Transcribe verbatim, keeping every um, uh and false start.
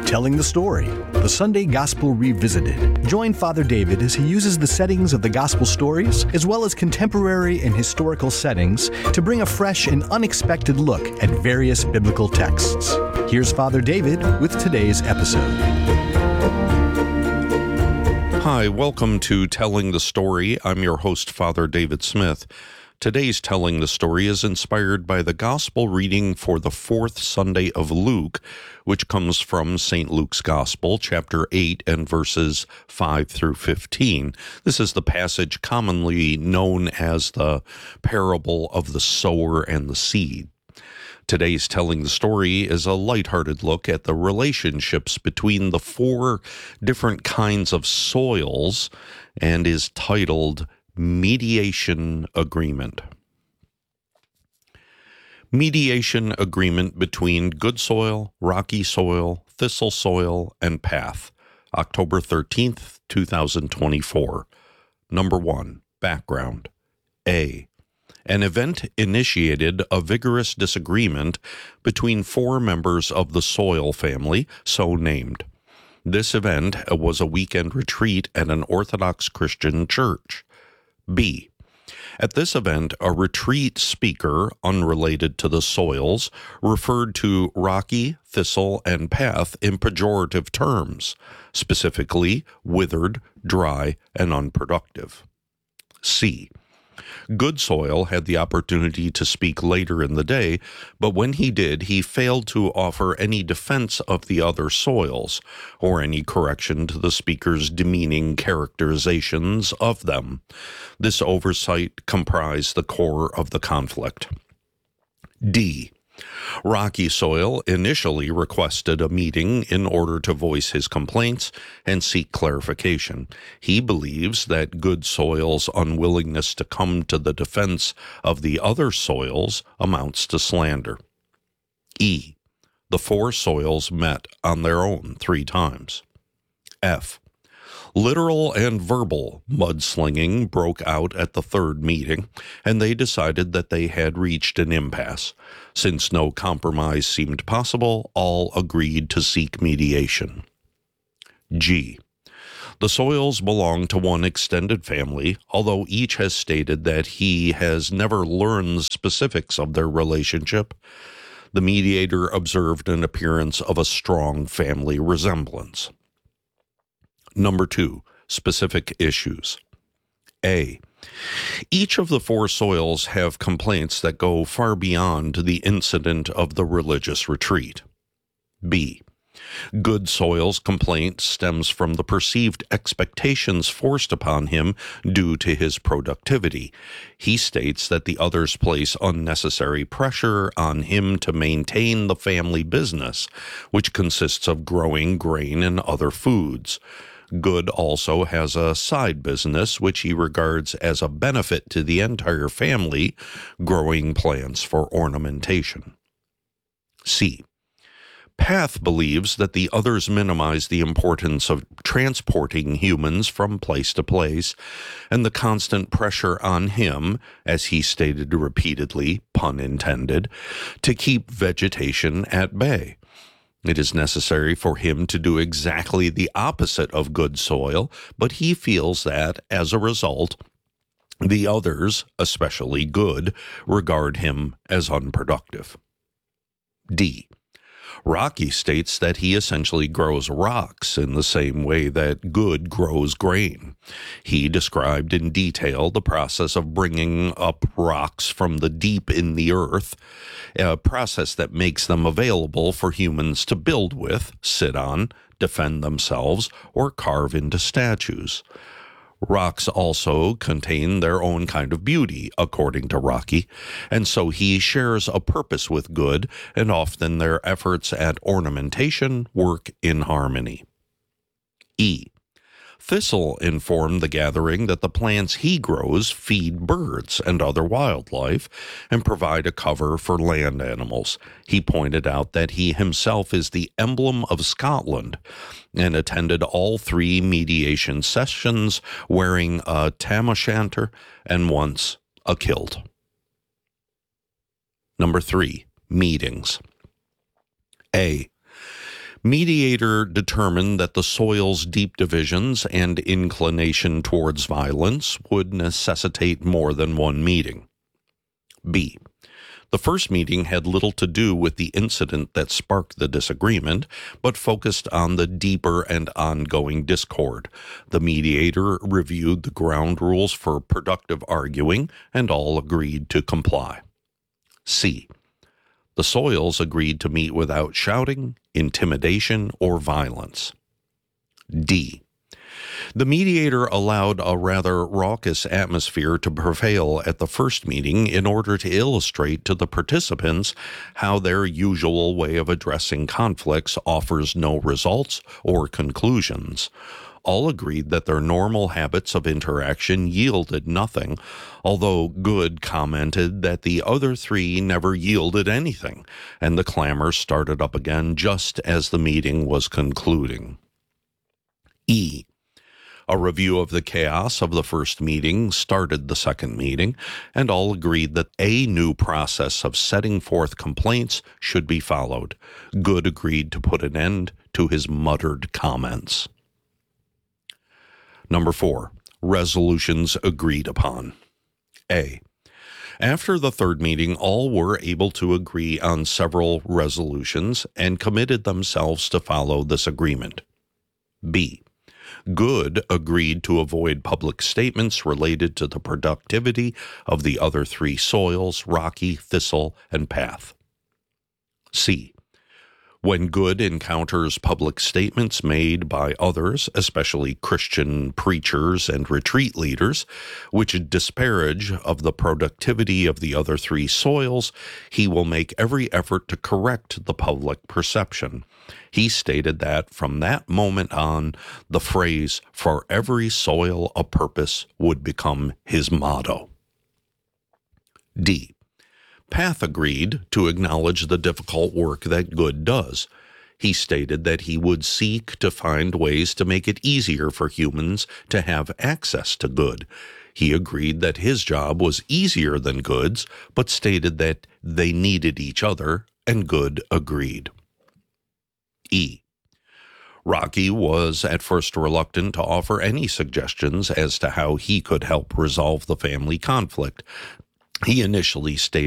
Telling the Story, the Sunday Gospel Revisited. Join Father David as he uses the settings of the Gospel stories, as well as contemporary and historical settings, to bring a fresh and unexpected look at various biblical texts. Here's Father David with today's episode. Hi, welcome to Telling the Story. I'm your host, Father David Smith. Today's Telling the Story is inspired by the Gospel reading for the fourth Sunday of Luke, which comes from Saint Luke's Gospel, chapter eight and verses five through fifteen. This is the passage commonly known as the parable of the sower and the seed. Today's Telling the Story is a lighthearted look at the relationships between the four different kinds of soils and is titled Mediation Agreement. Mediation agreement between good soil, rocky soil, thistle soil, and path. October thirteenth, two thousand twenty-four. Number one, background. A. An event initiated a vigorous disagreement between four members of the soil family, so named. This event was a weekend retreat at an Orthodox Christian church. B. At this event, a retreat speaker, unrelated to the soils, referred to rocky, thistle, and path in pejorative terms, specifically withered, dry, and unproductive. C. Good soil had the opportunity to speak later in the day, but when he did, he failed to offer any defense of the other soils, or any correction to the speaker's demeaning characterizations of them. This oversight comprised the core of the conflict. D. Rocky soil initially requested a meeting in order to voice his complaints and seek clarification. He believes that good soil's unwillingness to come to the defense of the other soils amounts to slander. E. The four soils met on their own three times. F. Literal and verbal mudslinging broke out at the third meeting, and they decided that they had reached an impasse. Since no compromise seemed possible, all agreed to seek mediation. G. The soils belong to one extended family, although each has stated that he has never learned the specifics of their relationship. The mediator observed an appearance of a strong family resemblance. Number two, specific issues. A. Each of the four soils have complaints that go far beyond the incident of the religious retreat. B. Good soil's complaint stems from the perceived expectations forced upon him due to his productivity. He states that the others place unnecessary pressure on him to maintain the family business, which consists of growing grain and other foods. Good also has a side business which he regards as a benefit to the entire family, growing plants for ornamentation. C. Path believes that the others minimize the importance of transporting humans from place to place, and the constant pressure on him, as he stated repeatedly, pun intended, to keep vegetation at bay. It is necessary for him to do exactly the opposite of good soil, but he feels that, as a result, the others, especially good, regard him as unproductive. D. Rocky states that he essentially grows rocks in the same way that good grows grain. He described in detail the process of bringing up rocks from the deep in the earth, a process that makes them available for humans to build with, sit on, defend themselves, or carve into statues. Rocks also contain their own kind of beauty, according to Rocky, and so he shares a purpose with good, and often their efforts at ornamentation work in harmony. E. Thistle informed the gathering that the plants he grows feed birds and other wildlife and provide a cover for land animals. He pointed out that he himself is the emblem of Scotland and attended all three mediation sessions wearing a tam o' shanter and once a kilt. Number three, meetings. A. Mediator determined that the soil's deep divisions and inclination towards violence would necessitate more than one meeting. B. The first meeting had little to do with the incident that sparked the disagreement, but focused on the deeper and ongoing discord. The mediator reviewed the ground rules for productive arguing, and all agreed to comply. C. The Soils agreed to meet without shouting, intimidation, or violence. D. The mediator allowed a rather raucous atmosphere to prevail at the first meeting in order to illustrate to the participants how their usual way of addressing conflicts offers no results or conclusions. All agreed that their normal habits of interaction yielded nothing, although Good commented that the other three never yielded anything, and the clamor started up again just as the meeting was concluding. E. A review of the chaos of the first meeting started the second meeting, and all agreed that a new process of setting forth complaints should be followed. Good agreed to put an end to his muttered comments. Number four, resolutions agreed upon. A. After the third meeting, all were able to agree on several resolutions and committed themselves to follow this agreement. B. Good agreed to avoid public statements related to the productivity of the other three soils, rocky, thistle, and path. C. When Good encounters public statements made by others, especially Christian preachers and retreat leaders, which disparage of the productivity of the other three soils, he will make every effort to correct the public perception. He stated that from that moment on, the phrase, "for every soil a purpose," would become his motto. D. Path agreed to acknowledge the difficult work that Good does. He stated that he would seek to find ways to make it easier for humans to have access to Good. He agreed that his job was easier than Good's, but stated that they needed each other, and Good agreed. E. Rocky was at first reluctant to offer any suggestions as to how he could help resolve the family conflict. He initially stated